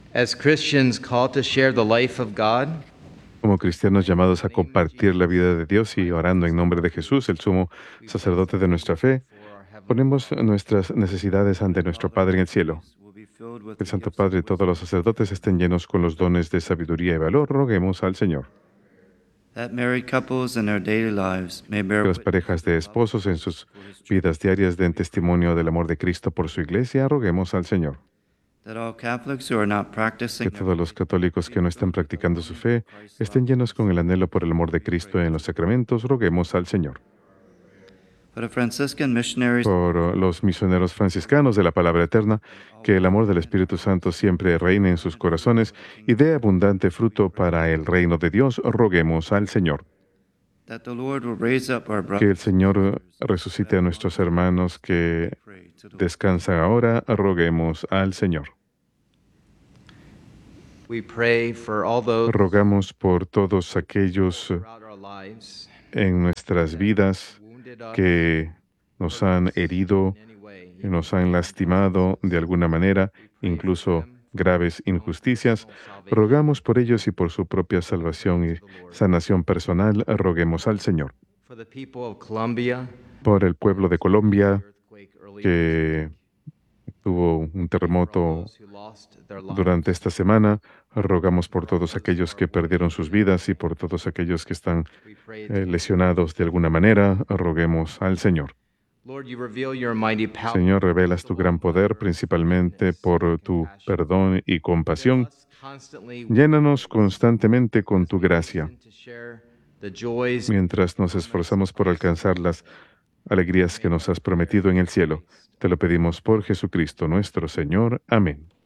As Christians called to share the life of God, Como cristianos llamados a compartir la vida de Dios y orando en nombre de Jesús, el sumo sacerdote de nuestra fe, ponemos nuestras necesidades ante nuestro Padre en el cielo. Que el Santo Padre y todos los sacerdotes estén llenos con los dones de sabiduría y valor. Roguemos al Señor. That married couples in their daily lives may bear Que las witness parejas de esposos en sus vidas diarias den testimonio del amor de Cristo por su iglesia. Roguemos al Señor. that all Catholics who are not practicing Que todos los católicos que no están practicando su fe estén llenos con el anhelo por el amor de Cristo en los sacramentos. Roguemos al Señor. for the Franciscan missionaries Por los misioneros franciscanos de la palabra eterna, que el amor del Espíritu Santo siempre reine en sus corazones y dé abundante fruto para el reino de Dios. Roguemos al Señor. that the Lord will raise up our Que el brothers Señor resucite a nuestros hermanos que pray to the descansan ahora. Roguemos al Señor. we pray for all those Rogamos por todos aquellos throughout our lives en nuestras vidas wounded us que nos han herido, in any way. y nos han lastimado de alguna manera, incluso graves injusticias. Rogamos por ellos y por su propia salvación y sanación personal. Roguemos al Señor. For the people of Colombia, Por el pueblo de Colombia, earthquake earlier que tuvo un terremoto those who lost their lives. durante esta semana, rogamos por todos aquellos que perdieron sus vidas y por todos aquellos que están We pray lesionados de alguna manera. Roguemos al Señor. Lord, you reveal your mighty power. Señor, revelas tu gran poder principalmente por tu perdón y compasión. Constantly Llénanos constantemente con tu gracia, to share the joys mientras nos esforzamos por alcanzar las alegrías que nos has prometido en el cielo. Te lo pedimos por Jesucristo nuestro Señor. Amén.